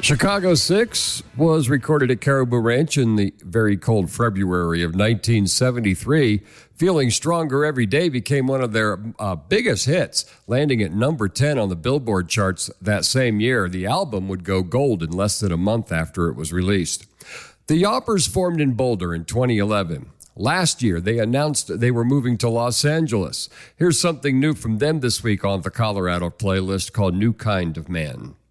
Chicago 6 was recorded at Caribou Ranch in the very cold February of 1973. Feeling Stronger Every Day became one of their biggest hits, landing at number 10 on the Billboard charts that same year. The album would go gold in less than a month after it was released. The Yawpers formed in Boulder in 2011. Last year, they announced they were moving to Los Angeles. Here's something new from them this week on the Colorado playlist called New Kind of Man.